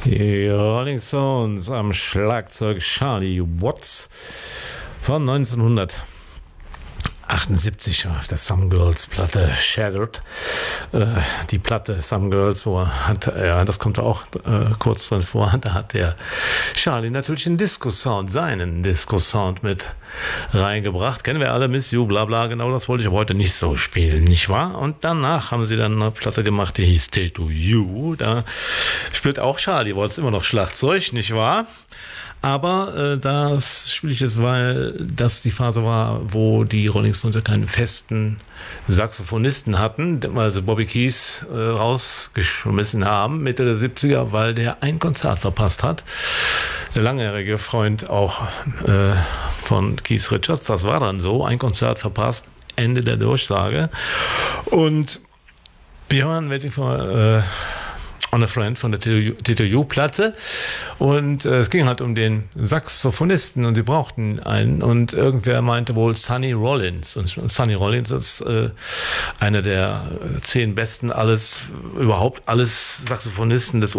Die Rolling Stones am Schlagzeug Charlie Watts von 1978 auf der Some Girls Platte Shattered. Die Platte Some Girls, das kommt auch kurz drin vor, da hat der Charlie natürlich seinen Disco-Sound mit reingebracht. Kennen wir alle, Miss You, bla bla, genau das wollte ich aber heute nicht so spielen, nicht wahr? Und danach haben sie dann eine Platte gemacht, die hieß Still to You. Da spielt auch Charlie Watts immer noch Schlagzeug, nicht wahr? Aber das spiele ich jetzt, weil das die Phase war, wo die Rolling Stones ja keinen festen Saxophonisten hatten, weil sie Bobby Keys rausgeschmissen haben, Mitte der 70er, weil der ein Konzert verpasst hat. Der langjährige Freund auch von Keith Richards, das war dann so, ein Konzert verpasst, Ende der Durchsage. Und wir hören Waiting for On a Friend von der Tito U-Platte und es ging halt um den Saxophonisten und sie brauchten einen und irgendwer meinte wohl Sonny Rollins und Sonny Rollins ist einer der 10 besten alles Saxophonisten des